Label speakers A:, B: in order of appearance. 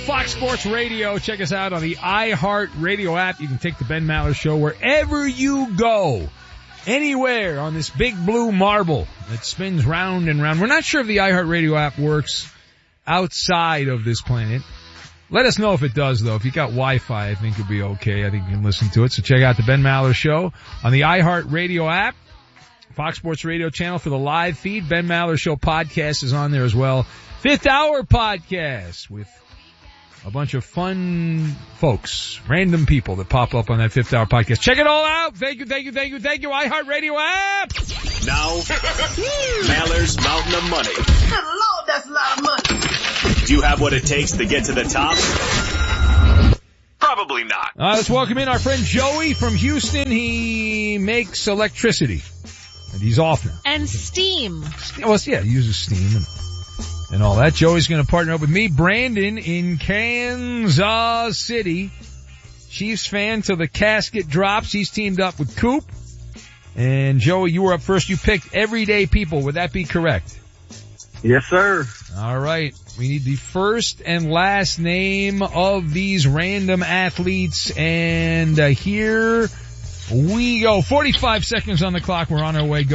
A: Fox Sports Radio. Check us out on the iHeart Radio app. You can take the Ben Maller Show wherever you go. Anywhere on this big blue marble that spins round and round. We're not sure if the iHeart Radio app works outside of this planet. Let us know if it does, though. If you got Wi-Fi, I think it'll be okay. I think you can listen to it. So check out the Ben Maller Show on the iHeart Radio app. Fox Sports Radio channel for the live feed. Ben Maller Show podcast is on there as well. Fifth Hour podcast with a bunch of fun folks, random people that pop up on that Fifth Hour podcast. Check it all out. Thank you. iHeartRadio app.
B: Now, Maller's Mountain of Money.
C: Good Lord, that's a lot of money.
B: Do you have what it takes to get to the top? Probably not.
A: Let's welcome in our friend Joey from Houston. He makes electricity. And he's off now.
D: And steam.
A: Well, yeah, he uses steam and all that. Joey's going to partner up with me, Brandon, in Kansas City. Chiefs fan till the casket drops. He's teamed up with Coop. And Joey, you were up first. You picked everyday people. Would that be correct?
E: Yes, sir.
A: All right. We need the first and last name of these random athletes. And here we go. 45 seconds on the clock. We're on our way.